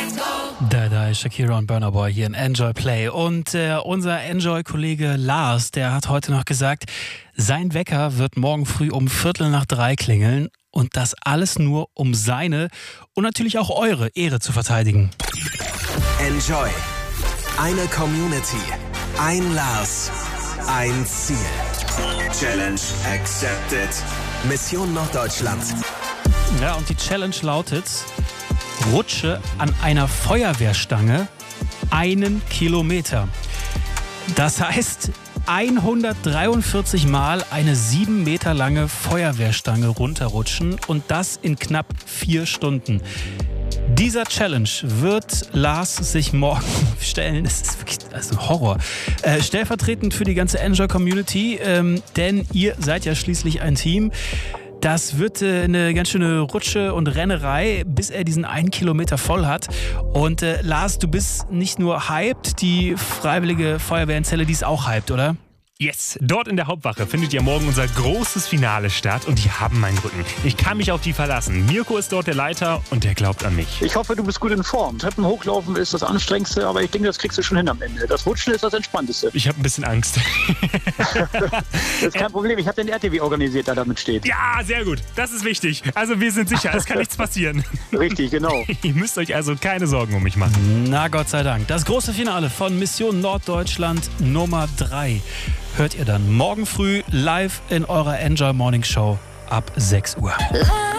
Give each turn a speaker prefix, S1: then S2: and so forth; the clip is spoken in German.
S1: Da ist Shakira und Burna Boy hier in Enjoy Play. Und unser Enjoy-Kollege Lars, der hat heute noch gesagt, sein Wecker wird morgen früh um 2:45 klingeln. Und das alles nur, um seine und natürlich auch eure Ehre zu verteidigen.
S2: Enjoy. Eine Community. Ein Lars. Ein Ziel. Challenge accepted. Mission Norddeutschland.
S1: Ja, und die Challenge lautet: Rutsche an einer Feuerwehrstange 1 Kilometer. Das heißt, 143 Mal eine 7 Meter lange Feuerwehrstange runterrutschen und das in knapp 4 Stunden. Dieser Challenge wird Lars sich morgen stellen. Das ist wirklich ein Horror. Stellvertretend für die ganze Enjoy-Community, denn ihr seid ja schließlich ein Team. Das wird eine ganz schöne Rutsche und Rennerei, bis er diesen 1 Kilometer voll hat. Und Lars, du bist nicht nur hyped, die Freiwillige Feuerwehr in Celle, die ist auch hyped, oder?
S3: Yes, dort in der Hauptwache findet ja morgen unser großes Finale statt und die haben meinen Rücken. Ich kann mich auf die verlassen. Mirko ist dort der Leiter und der glaubt an mich.
S4: Ich hoffe, du bist gut in Form. Treppen hochlaufen ist das Anstrengendste, aber ich denke, das kriegst du schon hin am Ende. Das Rutschen ist das Entspannteste.
S3: Ich habe ein bisschen Angst.
S4: Das ist kein Problem, ich habe den RTW organisiert, der damit steht.
S3: Ja, sehr gut. Das ist wichtig. Also wir sind sicher, es kann nichts passieren.
S4: Richtig, genau.
S3: Ihr müsst euch also keine Sorgen um mich machen.
S1: Na Gott sei Dank. Das große Finale von Mission Norddeutschland Nummer 3 hört ihr dann morgen früh live in eurer Enjoy Morning Show ab 6 Uhr.